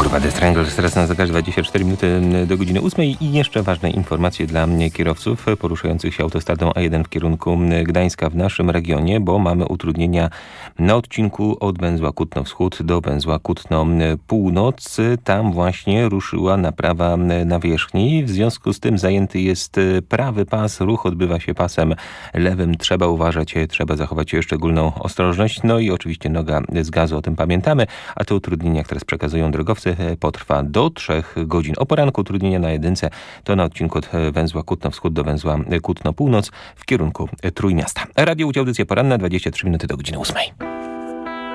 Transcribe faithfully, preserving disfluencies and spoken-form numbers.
Body Strangles, teraz na zegarze dwadzieścia cztery minuty do godziny ósmej i jeszcze ważne informacje dla kierowców poruszających się autostradą A jeden w kierunku Gdańska w naszym regionie, bo mamy utrudnienia na odcinku od węzła Kutno-Wschód do węzła Kutno-Północ. Tam właśnie ruszyła naprawa nawierzchni. W związku z tym zajęty jest prawy pas. Ruch odbywa się pasem lewym. Trzeba uważać, trzeba zachować szczególną ostrożność. No i oczywiście noga z gazu, o tym pamiętamy. A te utrudnienia, które przekazują drogowcy, potrwa do trzech godzin. O poranku utrudnienia na jedynce to na odcinku od węzła Kutno-Wschód do węzła Kutno-Północ w kierunku Trójmiasta. Radio Łódź, audycja poranna, dwadzieścia trzy minuty do godziny ósmej.